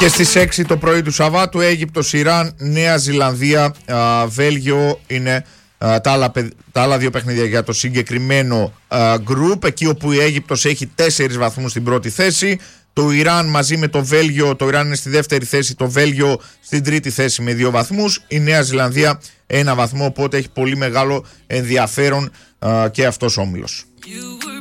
Και στις 6 το πρωί του Σαββάτου, Αίγυπτος, Ιράν, Νέα Ζηλανδία, Βέλγιο είναι τα άλλα δύο παιχνίδια για το συγκεκριμένο γκρουπ, εκεί όπου η Αίγυπτος έχει 4 βαθμούς στην πρώτη θέση. Το Ιράν μαζί με το Βέλγιο, το Ιράν είναι στη δεύτερη θέση, το Βέλγιο στην τρίτη θέση με 2 βαθμούς. Η Νέα Ζηλανδία 1 βαθμό, οπότε έχει πολύ μεγάλο ενδιαφέρον και αυτός ο όμιλος.